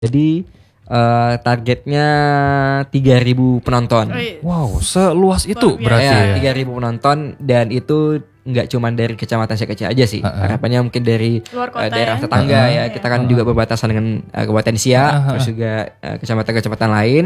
Jadi targetnya 3.000 penonton. Wow, seluas itu berarti ya. 3.000 penonton, dan itu nggak cuma dari kecamatan Siak Kecil aja sih. Harapannya mungkin dari daerah tetangga ya. Kita kan juga berbatasan dengan Kabupaten Siak, terus juga kecamatan-kecamatan lain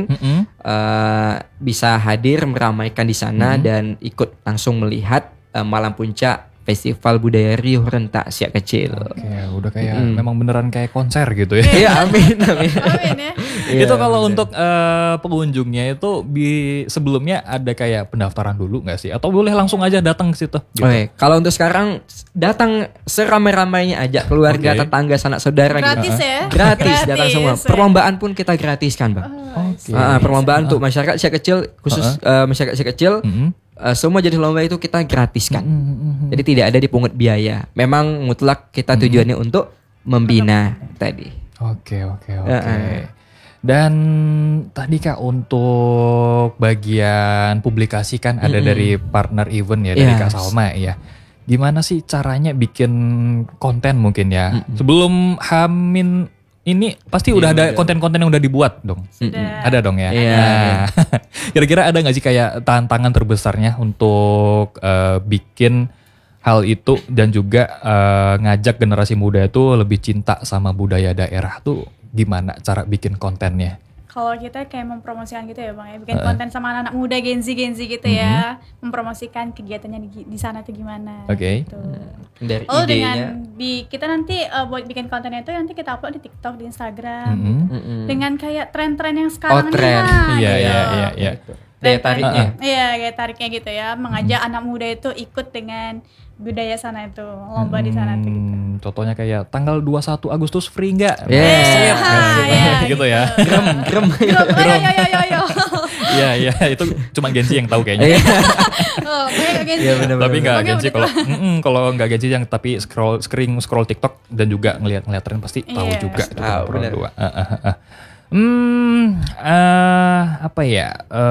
bisa hadir meramaikan di sana dan ikut langsung melihat malam puncak Festival Budaya Riuh Rentak Siak Kecil. Oke, udah kayak memang beneran kayak konser gitu ya. Iya, amin. Amin ya. Itu kalau untuk pengunjungnya itu sebelumnya ada kayak pendaftaran dulu nggak sih? Atau boleh langsung aja datang ke situ? Gitu? Oke, kalau untuk sekarang datang seramai-ramainya aja, keluarga, tetangga, sanak saudara gratis gitu. Ya? Gratis datang semua. Perlombaan pun kita gratiskan, Bang. Perlombaan untuk masyarakat Siak Kecil, khusus masyarakat Siak Kecil. Semua jenis lomba itu kita gratiskan. Jadi tidak ada dipungut biaya. Memang mutlak kita tujuannya untuk membina tadi. Oke. Dan tadi Kak, untuk bagian publikasi kan ada dari partner event ya, dari Kak Salma ya. Gimana sih caranya bikin konten mungkin ya? Sebelum Hamin ini pasti udah ada konten-konten yang udah dibuat dong. Ada dong ya. Nah, kira-kira ada nggak sih kayak tantangan terbesarnya untuk bikin hal itu dan juga ngajak generasi muda itu lebih cinta sama budaya daerah tuh gimana cara bikin kontennya? Kalau kita kayak mempromosikan gitu ya Bang ya, bikin konten sama anak-anak muda Gen Z gitu ya, mempromosikan kegiatannya di sana tuh gimana. Oke. Gitu. Dari Dengan kita nanti buat bikin kontennya itu nanti kita upload di TikTok, di Instagram gitu. Dengan kayak tren-tren yang sekarang Iya. Daya tariknya. Iya, daya tariknya gitu ya, mengajak anak muda itu ikut dengan budaya sana itu, lomba di sana tuh gitu. Contohnya kayak tanggal 21 Agustus free enggak? Gitu ya. Grem. Yo. Iya, itu cuma Gen Z yang tahu kayaknya. Gen Z. Tapi enggak Gen Z kalau enggak Gen Z yang tapi scroll TikTok dan juga ngelihat tren pasti tahu juga itu benar. Apa ya?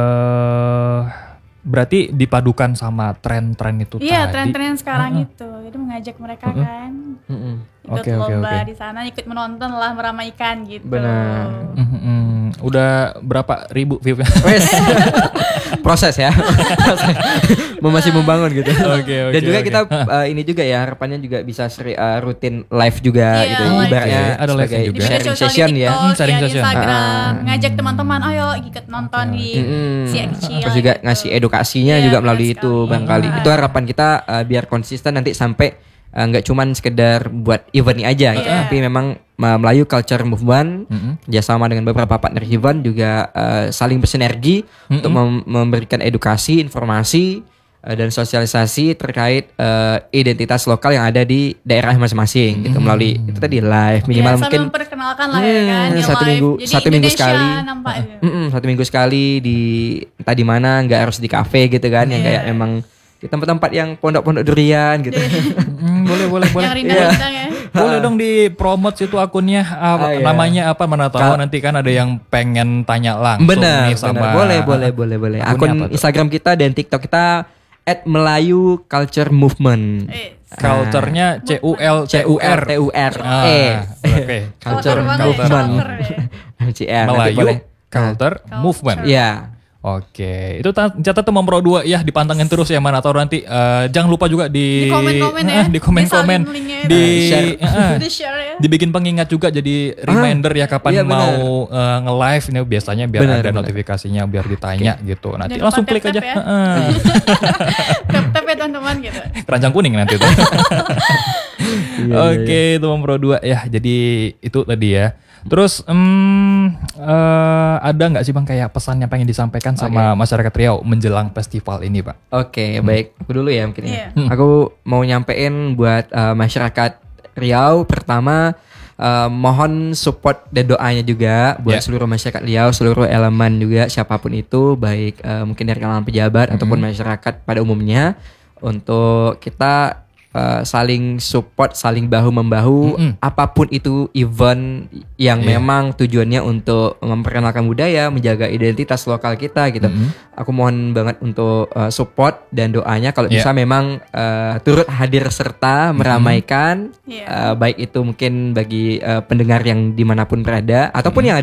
Berarti dipadukan sama tren-tren itu tadi. Iya, tren-tren yang sekarang itu. Jadi mengajak mereka kan ikut lomba di sana, ikut menonton lah, meramaikan gitu. Benar. Udah berapa ribu view-nya? Proses ya. Masih membangun gitu. Oke. Dan juga kita ini juga ya, harapannya juga bisa rutin live juga gitu. Ibaratnya ada live juga. Sharing session ya. Sharing session. Instagram, ngajak teman-teman ayo ikut nonton di Siak Kecil. Terus juga ngasih edukasinya juga melalui itu barangkali. Itu harapan kita biar konsisten nanti sampai nggak cuman sekedar buat event ini aja gitu, tapi memang Melayu Culture Movement kerjasama dengan beberapa partner event juga saling bersinergi untuk memberikan edukasi, informasi dan sosialisasi terkait identitas lokal yang ada di daerah masing-masing gitu, melalui itu tadi live minimal mungkin memperkenalkan lah ya kan, satu minggu sekali satu minggu sekali di entah di mana, nggak harus di kafe gitu kan, yang kayak memang di tempat-tempat yang pondok-pondok durian gitu. Boleh. Yang rindang-rindang ya. Boleh dong dipromot situ akunnya, namanya apa, mana tahu nanti kan ada yang pengen tanya langsung nih sama. Boleh. Akun Instagram kita dan TikTok kita @Melayu Culture Movement. Culture-nya CULTUR. Oke. Culture Movement. Melayu Culture Movement. Iya. Oke, itu catat tuh Mempro 2 ya, dipantengin terus ya, mana tahu nanti jangan lupa juga di komen-komen ya, di komen-komen, di share ya. dibikin pengingat juga jadi reminder ya kapan mau nge-live ini biasanya biar ada notifikasinya biar ditanya gitu. Nanti jangan langsung klik aja. Tap ya teman-teman gitu. Keranjang kuning nanti tuh. Oke, itu Mempro 2 ya. Jadi itu tadi ya. Terus ada nggak sih Bang kayak pesan yang pengen disampaikan sama masyarakat Riau menjelang festival ini, Pak? Oke, baik. Aku dulu ya mungkin ya. Aku mau nyampein buat masyarakat Riau, pertama mohon support dan doanya juga buat seluruh masyarakat Riau, seluruh elemen juga siapapun itu, baik mungkin dari kalangan pejabat ataupun masyarakat pada umumnya, untuk kita saling support, saling bahu-membahu, apapun itu event yang memang tujuannya untuk memperkenalkan budaya, menjaga identitas lokal kita gitu. Aku mohon banget untuk support dan doanya kalau bisa memang turut hadir serta meramaikan, baik itu mungkin bagi pendengar yang dimanapun berada ataupun yang